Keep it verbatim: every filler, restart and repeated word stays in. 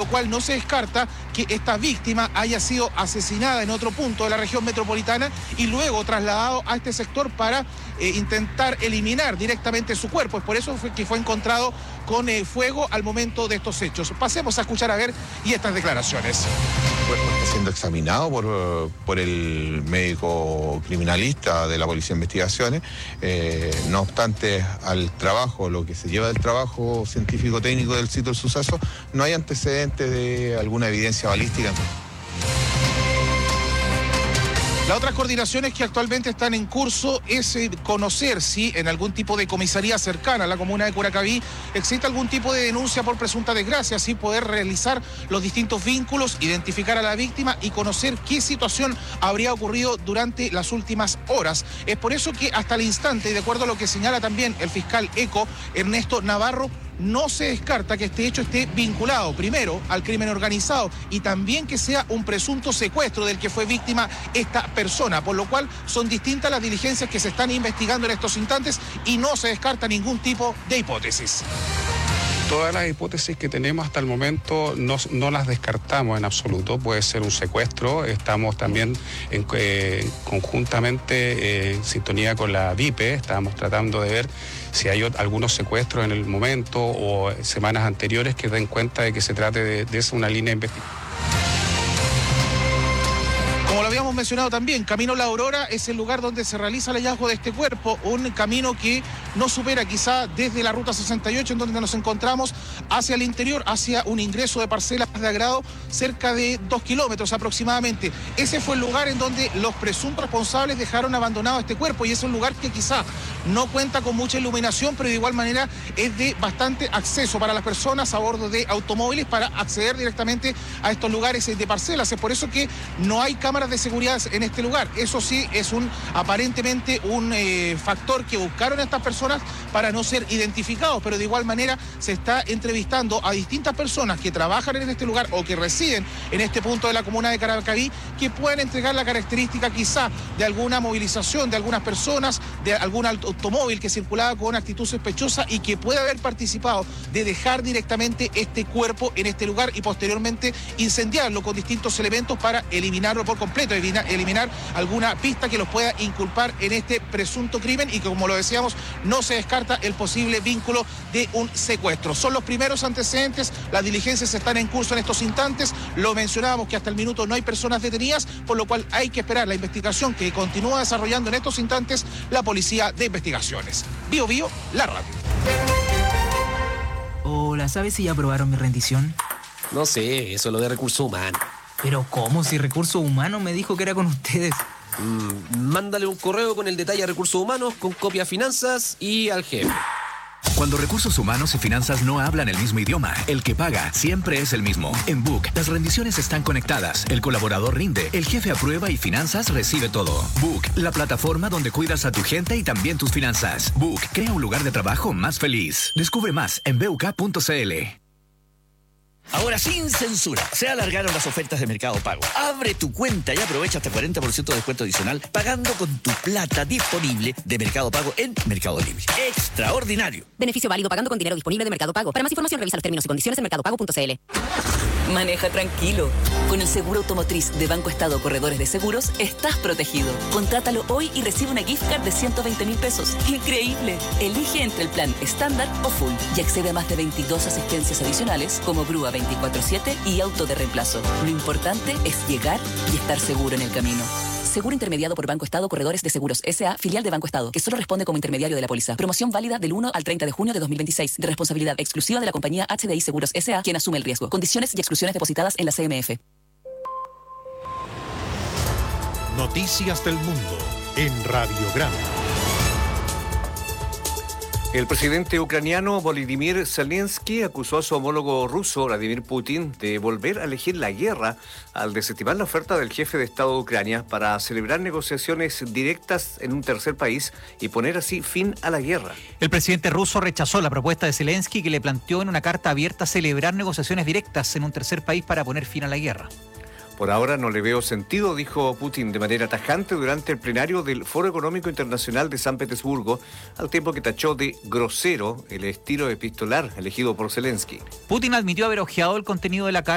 cual no se descarta que esta víctima haya sido asesinada en otro punto de la región metropolitana y luego trasladado a este sector para eh, intentar eliminar directamente su cuerpo. Es por eso fue que fue encontrado con eh, fuego al momento de estos hechos. Pasemos a escuchar a ver y estas declaraciones. El cuerpo está siendo examinado por, por el médico criminalista de la Policía de Investigaciones. Eh, no obstante, al trabajo, lo que se lleva del trabajo científico-técnico del sitio del suceso, no hay antecedentes de alguna evidencia balística. Las otras coordinaciones que actualmente están en curso es eh, conocer si en algún tipo de comisaría cercana a la comuna de Curacaví existe algún tipo de denuncia por presunta desgracia, así poder realizar los distintos vínculos, identificar a la víctima y conocer qué situación habría ocurrido durante las últimas horas. Es por eso que hasta el instante, y de acuerdo a lo que señala también el fiscal ECO, Ernesto Navarro, no se descarta que este hecho esté vinculado, primero, al crimen organizado y también que sea un presunto secuestro del que fue víctima esta persona, por lo cual son distintas las diligencias que se están investigando en estos instantes y no se descarta ningún tipo de hipótesis. Todas las hipótesis que tenemos hasta el momento no, no las descartamos en absoluto. Puede ser un secuestro. Estamos también en, eh, conjuntamente eh, en sintonía con la D I P E. Estamos tratando de ver si hay algunos secuestros en el momento o semanas anteriores que den cuenta de que se trate de, de esa una línea de investigación. Como lo habíamos mencionado también, Camino La Aurora es el lugar donde se realiza el hallazgo de este cuerpo, un camino que no supera quizá desde la ruta sesenta y ocho en donde nos encontramos hacia el interior, hacia un ingreso de parcelas de agrado cerca de dos kilómetros aproximadamente. Ese fue el lugar en donde los presuntos responsables dejaron abandonado este cuerpo y es un lugar que quizá no cuenta con mucha iluminación, pero de igual manera es de bastante acceso para las personas a bordo de automóviles para acceder directamente a estos lugares de parcelas. Es por eso que no hay cámaras de seguridad en este lugar. Eso sí es un aparentemente un eh, factor que buscaron estas personas para no ser identificados, pero de igual manera se está entrevistando a distintas personas que trabajan en este lugar o que residen en este punto de la comuna de Curacaví que pueden entregar la característica quizá de alguna movilización de algunas personas, de algún automóvil que circulaba con actitud sospechosa y que puede haber participado de dejar directamente este cuerpo en este lugar y posteriormente incendiarlo con distintos elementos para eliminarlo por completo, eliminar alguna pista que los pueda inculpar en este presunto crimen y que, como lo decíamos, no se descarta el posible vínculo de un secuestro. Son los primeros antecedentes, las diligencias están en curso en estos instantes, lo mencionábamos que hasta el minuto no hay personas detenidas, por lo cual hay que esperar la investigación que continúa desarrollando en estos instantes la Policía de Investigaciones. Bio Bio, la radio. Hola, ¿sabes si ya aprobaron mi rendición? No sé, eso es lo de recursos humanos. Pero ¿cómo? Si Recursos Humanos me dijo que era con ustedes. Mm, mándale un correo con el detalle a Recursos Humanos, con copia a Finanzas y al jefe. Cuando Recursos Humanos y Finanzas no hablan el mismo idioma, el que paga siempre es el mismo. En Book, las rendiciones están conectadas, el colaborador rinde, el jefe aprueba y Finanzas recibe todo. Book, la plataforma donde cuidas a tu gente y también tus finanzas. Book, crea un lugar de trabajo más feliz. Descubre más en b u k punto c l. Ahora sin censura, se alargaron las ofertas de Mercado Pago. Abre tu cuenta y aprovecha hasta cuarenta por ciento de descuento adicional pagando con tu plata disponible de Mercado Pago en Mercado Libre. ¡Extraordinario! Beneficio válido pagando con dinero disponible de Mercado Pago. Para más información revisa los términos y condiciones en mercado pago punto c l. Maneja tranquilo. Con el seguro automotriz de Banco Estado Corredores de Seguros, estás protegido. Contrátalo hoy y recibe una gift card de ciento veinte mil pesos. ¡Increíble! Elige entre el plan estándar o full y accede a más de veintidós asistencias adicionales como grúa veinticuatro siete y auto de reemplazo. Lo importante es llegar y estar seguro en el camino. Seguro intermediado por Banco Estado Corredores de Seguros S A, filial de Banco Estado, que solo responde como intermediario de la póliza. Promoción válida del uno al treinta de junio de dos mil veintiséis, de responsabilidad exclusiva de la compañía H D I Seguros S A, quien asume el riesgo. Condiciones y exclusiones depositadas en la C M F. Noticias del Mundo en Radiograma. El presidente ucraniano Volodymyr Zelensky acusó a su homólogo ruso Vladimir Putin de volver a elegir la guerra al desestimar la oferta del jefe de Estado de Ucrania para celebrar negociaciones directas en un tercer país y poner así fin a la guerra. El presidente ruso rechazó la propuesta de Zelensky, que le planteó en una carta abierta celebrar negociaciones directas en un tercer país para poner fin a la guerra. Por ahora no le veo sentido, dijo Putin de manera tajante durante el plenario del Foro Económico Internacional de San Petersburgo, al tiempo que tachó de grosero el estilo epistolar elegido por Zelensky. Putin admitió haber hojeado el contenido de la carta